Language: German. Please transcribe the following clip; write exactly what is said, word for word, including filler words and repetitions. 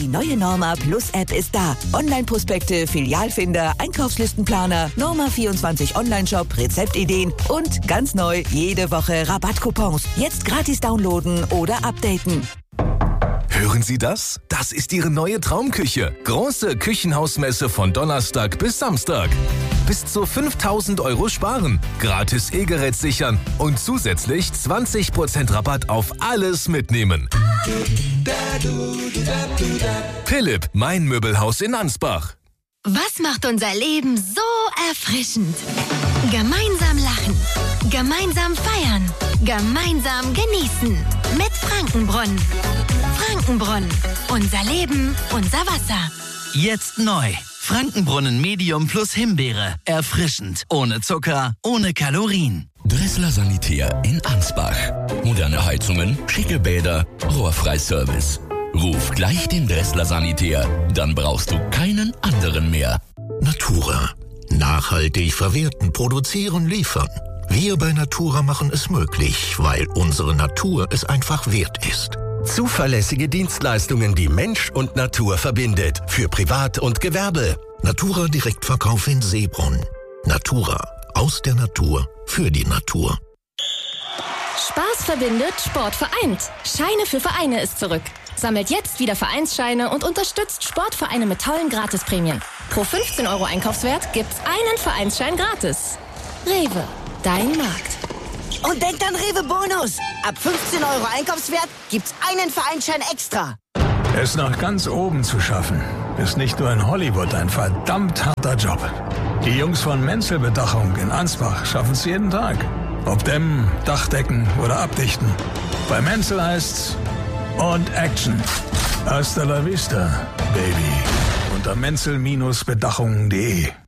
Die neue Norma Plus App ist da. Online-Prospekte, Filialfinder, Einkaufslistenplaner, Norma vierundzwanzig Online-Shop, Rezeptideen und ganz neu jede Woche Rabattcoupons. Jetzt gratis downloaden oder updaten. Hören Sie das? Das ist Ihre neue Traumküche. Große Küchenhausmesse von Donnerstag bis Samstag. Bis zu fünftausend Euro sparen, gratis E-Gerät sichern und zusätzlich zwanzig Prozent Rabatt auf alles mitnehmen. Philipp, mein Möbelhaus in Ansbach. Was macht unser Leben so erfrischend? Gemeinsam lachen, gemeinsam feiern, gemeinsam genießen. Mit Frankenbrunnen. Frankenbrunnen. Unser Leben, unser Wasser. Jetzt neu. Frankenbrunnen Medium plus Himbeere. Erfrischend. Ohne Zucker, ohne Kalorien. Dressler Sanitär in Ansbach. Moderne Heizungen, schicke Bäder, Rohrfreiservice. Ruf gleich den Dressler Sanitär, dann brauchst du keinen anderen mehr. Natura. Nachhaltig verwerten, produzieren, liefern. Wir bei Natura machen es möglich, weil unsere Natur es einfach wert ist. Zuverlässige Dienstleistungen, die Mensch und Natur verbindet. Für Privat und Gewerbe. Natura Direktverkauf in Seebrunn. Natura. Aus der Natur. Für die Natur. Spaß verbindet, Sport vereint. Scheine für Vereine ist zurück. Sammelt jetzt wieder Vereinsscheine und unterstützt Sportvereine mit tollen Gratisprämien. Pro fünfzehn Euro Einkaufswert gibt's einen Vereinsschein gratis. Rewe, dein Markt. Und denkt an Rewe Bonus. Ab fünfzehn Euro Einkaufswert gibt's einen Vereinsschein extra. Es nach ganz oben zu schaffen, ist nicht nur in Hollywood ein verdammt harter Job. Die Jungs von Menzel Bedachung in Ansbach schaffen es jeden Tag. Ob dämmen, Dachdecken oder abdichten. Bei Menzel heißt's und Action. Hasta la vista, Baby. Unter menzel Bindestrich bedachung punkt de